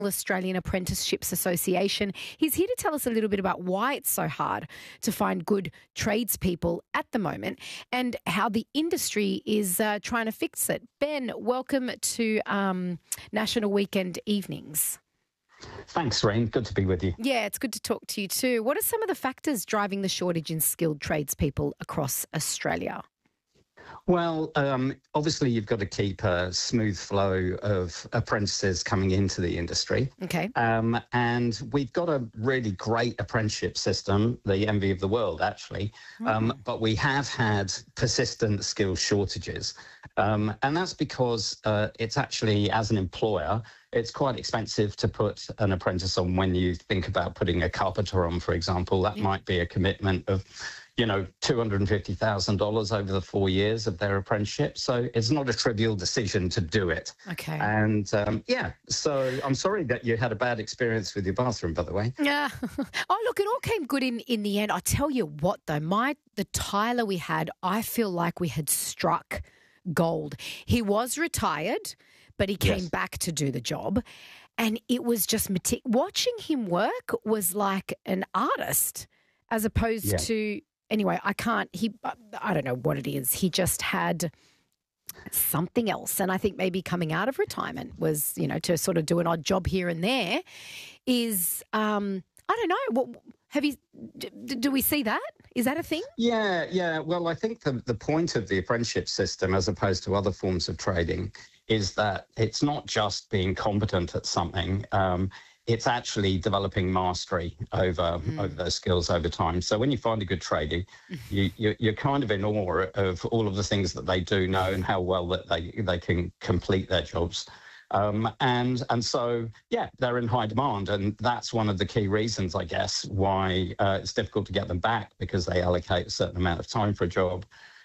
Australian Apprenticeships Association. He's here to tell us a little bit about why it's so hard to find good tradespeople at the moment and how the industry is trying to fix it. Ben, welcome to National Weekend Evenings. Thanks, Rain. Good to be with you. Yeah, it's good to talk to you too. What are some of the factors driving the shortage in skilled tradespeople across Australia? Well, obviously, you've got to keep a smooth flow of apprentices coming into the industry. Okay. And we've got a really great apprenticeship system, the envy of the world, actually. But we have had persistent skill shortages. And that's because it's actually, as an employer, it's quite expensive to put an apprentice on. When you think about putting a carpenter on, for example, that might be a commitment of $250,000 over the 4 years of their apprenticeship. So it's not a trivial decision to do it. Okay. And so I'm sorry that you had a bad experience with your bathroom, by the way. Yeah. Oh, look, it all came good in the end. I tell you what, though, the Tyler we had, I feel like we had struck gold. He was retired, but he came back to do the job. And it was just watching him work was like an artist as opposed to... Anyway, I don't know what it is. He just had something else. And I think maybe coming out of retirement was, to sort of do an odd job here and there is, I don't know. Do we see that? Is that a thing? Yeah. Well, I think the point of the apprenticeship system, as opposed to other forms of trading, is that it's not just being competent at something. It's actually developing mastery over those skills over time. So when you find a good tradie, you're kind of in awe of all of the things that they do know and how well that they can complete their jobs. And so, they're in high demand. And that's one of the key reasons, I guess, why it's difficult to get them back, because they allocate a certain amount of time for a job.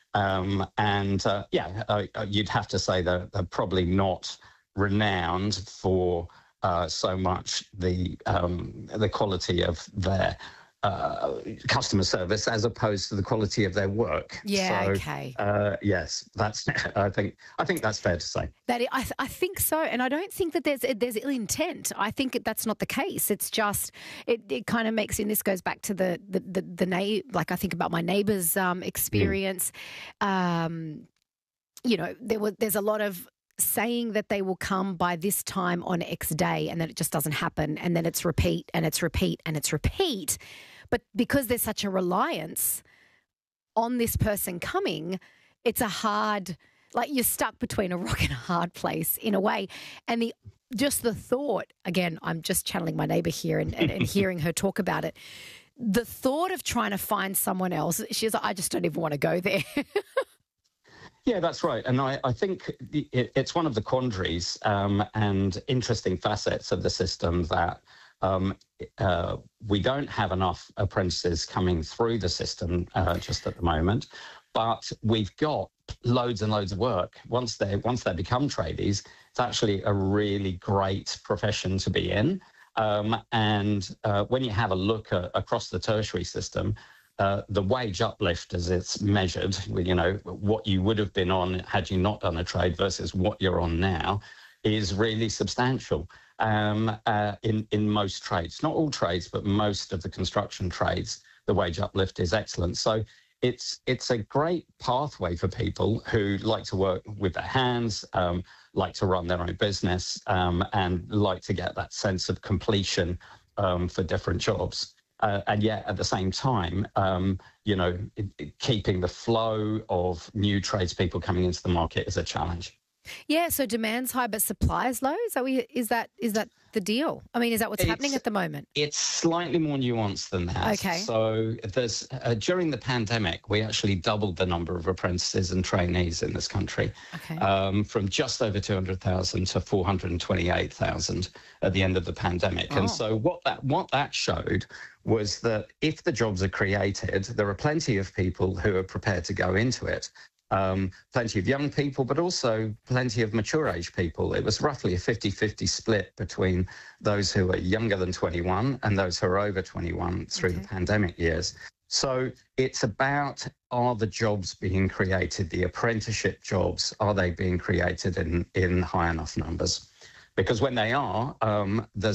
You'd have to say that they're probably not renowned for so much the quality of their customer service as opposed to the quality of their work. Yeah. So, okay. Yes, that's. I think that's fair to say. I think so, and I don't think that there's ill intent. I think that's not the case. It's just it kind of makes, and this goes back to the like I think about my neighbour's experience. There's a lot of saying that they will come by this time on X day, and then it just doesn't happen, and then it's repeat and it's repeat and it's repeat. But because there's such a reliance on this person coming, it's a hard, like you're stuck between a rock and a hard place in a way. And the thought, again, I'm just channeling my neighbour here and hearing her talk about it. The thought of trying to find someone else, she's like, I just don't even want to go there. Yeah, that's right. And I think it's one of the quandaries and interesting facets of the system that we don't have enough apprentices coming through the system just at the moment, but we've got loads and loads of work. Once they become tradies, it's actually a really great profession to be in. And when you have a look across the tertiary system, the wage uplift as it's measured, what you would have been on had you not done a trade versus what you're on now, is really substantial in most trades. Not all trades, but most of the construction trades, the wage uplift is excellent. So it's a great pathway for people who like to work with their hands, like to run their own business, and like to get that sense of completion for different jobs. And yet, at the same time, keeping the flow of new tradespeople coming into the market is a challenge. Yeah, so demand's high, but supply's low. Is that the deal? I mean, is that what's happening at the moment? It's slightly more nuanced than that. Okay. So there's during the pandemic, we actually doubled the number of apprentices and trainees in this country, from just over 200,000 to 428,000 at the end of the pandemic. And so what that showed was that if the jobs are created, there are plenty of people who are prepared to go into it. Plenty of young people, but also plenty of mature age people. It was roughly a 50-50 split between those who are younger than 21 and those who are over 21 through the pandemic years. So it's about, are the jobs being created, the apprenticeship jobs, are they being created in high enough numbers? because when they are, there's